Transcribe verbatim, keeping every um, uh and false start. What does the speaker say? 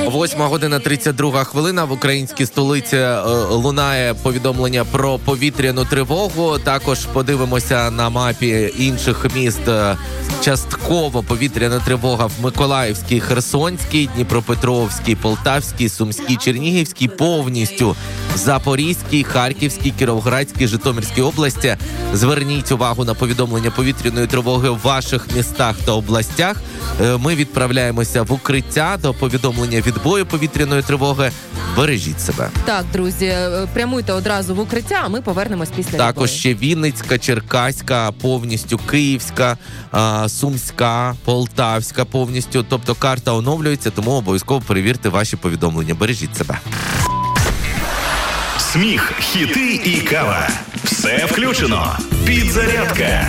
Восьма година тридцять друга хвилина. В українській столиці е, лунає повідомлення про повітряну тривогу. Також подивимося на мапі інших міст. Частково повітряна тривога в Миколаївській, Херсонській, Дніпропетровській, Полтавській, Сумській, Чернігівській, повністю в Запорізькій, Харківській, Кіровоградській, Житомирській області. Зверніть увагу на повідомлення повітряної тривоги в ваших містах та областях. Ми відправляємося в укриття до повідомлення відбою повітряної тривоги. Бережіть себе. Так, друзі, прямуйте одразу в укриття, а ми повернемось після Також відбою. ще Вінницька, Черкаська, повністю Київська, Сумська, Полтавська повністю. Тобто карта оновлюється, тому обов'язково перевірте ваші повідомлення. Бережіть себе. Сміх, хіти і кава. Все включено. Підзарядка